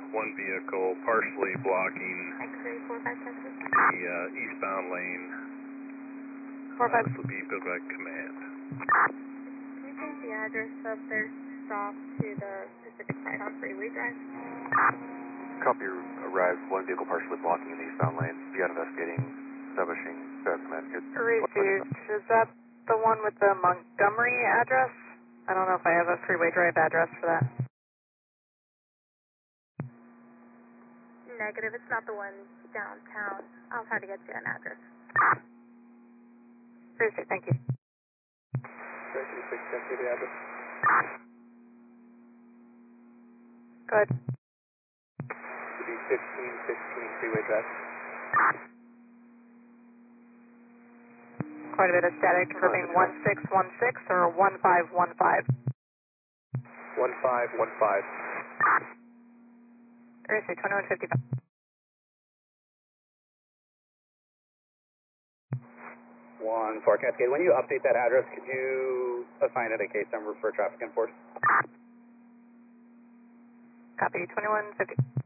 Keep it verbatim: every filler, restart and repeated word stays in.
one vehicle partially blocking X-ray four five Texas. the uh, eastbound lane. four five. Uh, this will be Quebec Command. Can you change the address of their stop to the Pacific side on Freeway Drive? Copy arrived, one vehicle partially blocking the eastbound lane. Began investigating, establishing Quebec Command. Received. Is that the one with the Montgomery address? I don't know if I have a Freeway Drive address for that. Negative, it's not the one downtown. I'll try to get you an address. Received, thank you. thirty-six, can I see the address? Go ahead. To be fifteen fifteen Freeway Drive. Quite a bit of static, confirming one six one six or one five one five. one five one five. Received, twenty-one fifty-five. One four Cascade. When you update that address, could you assign it a case number for traffic enforce? Copy, twenty-one fifty.